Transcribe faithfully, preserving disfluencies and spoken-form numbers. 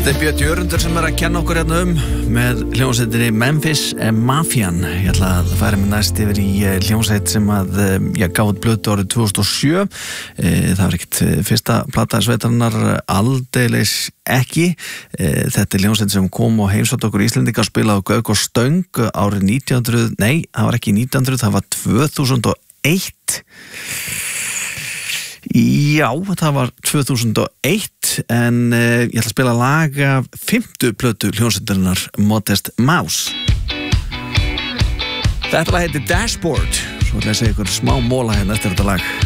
Þetta er Björn Jörundur sem er að kenna okkur hérna um með hljómsveitinni Memphis Mafian. Ég ætla að fara með næst yfir í hljómsveit sem að ég gaf út plötu árið tvö þúsund og sjö. Það var ekkert fyrsta plata sveitarinnar, aldeilis ekki. Þetta er hljómsveit sem kom og heimsótti okkur Íslendinga og spilaði á Gauk og Stöng árið nítján hundruð, nei, það var ekki nítján hundruð, það var tvö þúsund og eitt. Já, það var tvö þúsund og eitt en uh, ég ætla að spila lag af fimmtu plötu hljómsveitarinnar Modest Mouse. Þetta lag heitir Dashboard. Svo ætla ég að segja ykkur smá móla hérna eftir þetta lag.